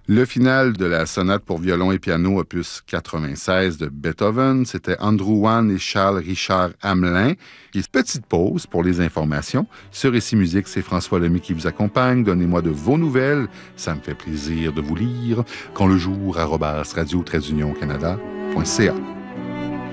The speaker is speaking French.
Le final de la sonate pour violon et piano opus 96 de Beethoven, c'était Andrew Wann et Charles-Richard Hamelin. Et petite pause pour les informations. Sur Récit Musique, c'est François Lamy qui vous accompagne. Donnez-moi de vos nouvelles. Ça me fait plaisir de vous lire. Quand le jour, @radio-canada.ca.